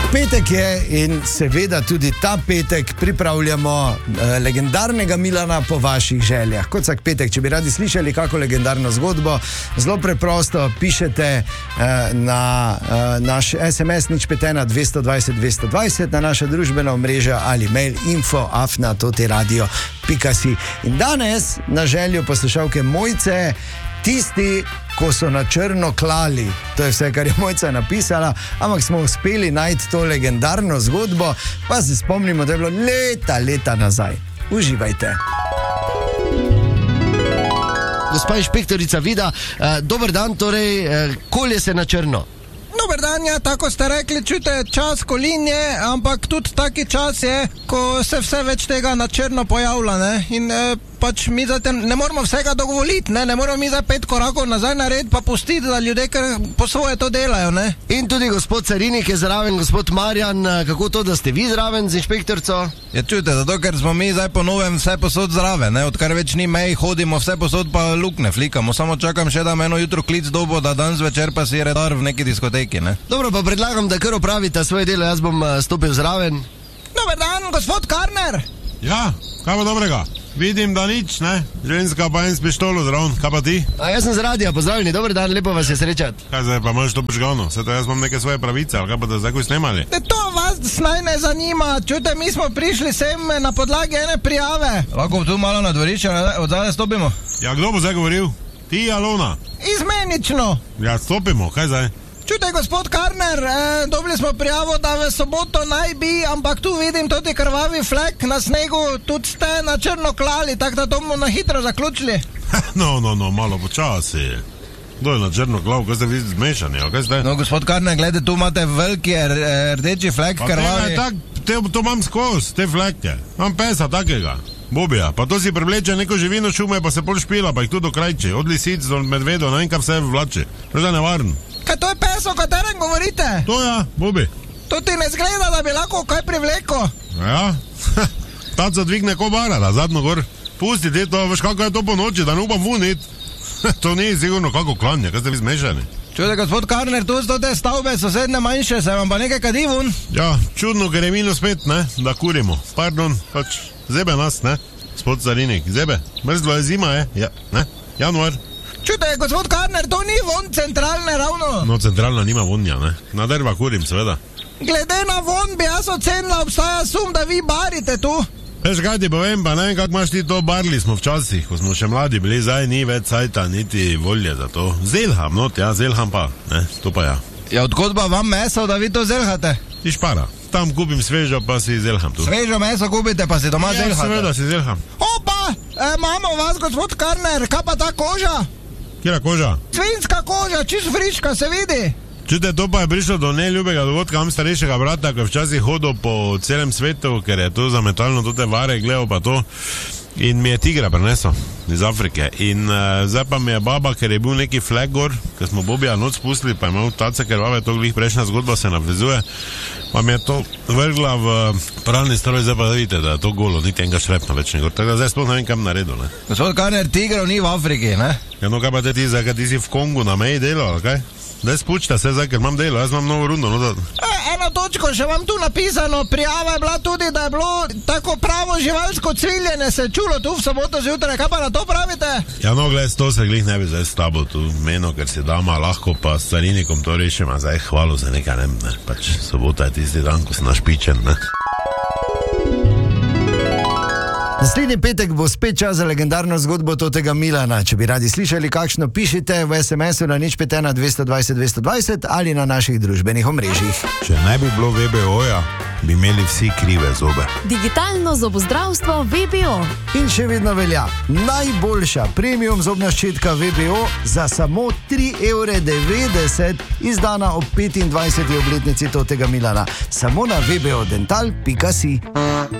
Petek je in seveda tudi ta petek pripravljamo legendarnega Milana po vaših željah. Kot vsak petek, če bi radi slišali kako legendarno zgodbo, zelo preprosto pišete na naš SMS 051 220 220 na naša družbena omrežja ali mail info@totiradio.si. In danes na željo poslušalke Mojce, tisti, ko so na črno klali, to je vse, kar je Mojca napisala, ampak smo uspeli najti to legendarno zgodbo, pa se spomnimo, da je bilo leta nazaj. Uživajte. Gospa inšpektorica Vida, dober dan, torej, kolje se na črno. Dober dan, ja, tako ste rekli, čujte, čas kolinje, ampak tudi taki čas je, ko se vse več tega na črno pojavlja, ne, in pač mi zdaj ne moramo vsega dovoliti, ne moramo mi zdaj 5 korakov nazaj narediti, pa pustiti, da ljudje kar po svoje to delajo, ne. In tudi gospod Carinik je zraven, gospod Marjan, kako to, da ste vi zraven z inšpektorico? Ja, čujte, zato ker smo mi zdaj po novem vse posod zraven, ne, odkar več ni mej, hodimo vse posod pa lukne flikamo, samo čakam še, da me eno jutro klic dobo, da danes večer pa si redar v neki diskoteki, ne. Dobro, pa predlagam, da kar opravite svoje delo, jaz bom stopil zraven. Dober dan, gospod Karner. Ja, kaj pa dobrega? Vidim, da nič, ne? Ženska pa en s pištolo zraven, kaj pa ti? A jaz sem z radia, pozdravljeni, dober dan, lepo vas je srečati. Kaj zdaj pa imaš to prižgano? Vse to jaz imam neke svoje pravice, ali kaj pa da zdaj snemali? To vas naj ne zanima, čujte, mi smo prišli sem na podlagi ene prijave. Lahko tu malo na dvorišče, od zadaj stopimo? Ja, kdo bo zdaj govoril? Ti, Alona? Izmenično. Ja, stopimo, kaj zdaj? Čujte, gospod Karner, dobili smo prijavo, da v soboto naj bi, ampak tu vidim tudi krvavi flek na snegu, tudi ste na črno klali, tako da to bomo na hitro zaključili. No, malo počasi. Kdo je na črno klav, kaj ste vi zmešani, ali kaj ste? No, gospod Karner, gledajte, tu imate veliki rdeči flek krvavi. To imam skozi, te fleke. Imam pesa takega. Bobija, pa to si prevleče neko živino šume, pa se pol špila, pa jih tu do krajče, od lisic do medvedov, ne vem, kaj vse vlači. To je nevaren. Kaj to je pes, o katerem govorite? To ja, Bobi. To ti ne zgleda, da bi lahko kaj privleko? Ja, taca dvigne kobara, da zadnjo gor. Pusti ti to, veš kako je to po noči, da ne upam vunit. To ni sigurno kako klanje, kaj ste vi zmešani. Čujte, gospod Karner, tu so te stavbe sosedne manjše, se vam pa nekaj kadi vun? Ja, čudno, ker je -5, ne, da kurimo. Pardon, pač zebe nas, ne, gospod Carinik, zebe. Mrzlo je zima, ja, ne, januar. Čujte, gospod Karner, to ni von centralne ravno. No, centralna nima vonja, ne. Na drva kurim, seveda. Glede na von bi jaz ocenila, obstaja sum, da vi barite tu. Veš, kaj ti povem, pa ne vem, kako imaš ti to, barli smo včasih, ko smo še mladi bili, zdaj ni več cajta, niti volje za to. Zelham, no, ja, zelham pa, ne, to pa ja. Ja, odkot pa vam meso, da vi to zelhate? Ti špara, tam kupim svežo, pa si zelham tu. Svežo meso kupite, pa si doma zelhate? Ja, seveda si zelham. Opa, imamo vas, gospod Karner, kaj pa ta koža? Kjera koža? Svinjska koža, čisto friška, se vidi. Čujte, to pa je prišlo do neljubega dogodka, imam starejšega brata, ko je včasih hodil po celem svetu, ker je to zametalno, to te vare, gledal pa to. In mi je tigra prinesel iz Afrike. In zdaj pa mi je baba, ker je bil neki flag gor, ker smo Bobija noč spustili, pa je imel tace krvave, to glih prejšnja zgodba se navezuje, pa mi je to vrgla v pralni stroj, zdaj pa vidite, da je to golo, niti enega šrepna več ne gor. Tako da zdaj sploh ne vem, kam naredil, ne. Gospod Karner, tigrov ni v Afriki, ne? Ja, no, kaj pa te ti zdaj, kaj ti si v Kongu na meji delal, ali kaj? Daj spučta se zdaj, ker imam delo, jaz imam novo rundo, no da... Eno točko še vam tu napisano, prijava je bila tudi, da je bilo tako pravo živalsko cviljenje, se je čulo tu v soboto zjutraj, kaj pa na to pravite? Ja, no, gled, to se glih ne bi zdaj s tabo tu meno, ker si dama lahko pa s Carinikom to rešima, zdaj hvalo za nekaj, ne, pač sobota je tisti dan, ko si našpičen, ne. Naslednji petek bo spet čas za legendarno zgodbo totega Milana. Če bi radi slišali kakšno, pišite v SMS-u na 051 220 220 ali na naših družbenih omrežjih. Če ne bi bilo VBO-ja, bi imeli vsi krive zobe. Digitalno zobozdravstvo VBO. In še vedno velja najboljša premium zobna ščetka VBO za samo 3,90 €, izdana ob 25. obletnici totega Milana. Samo na vbodental.si.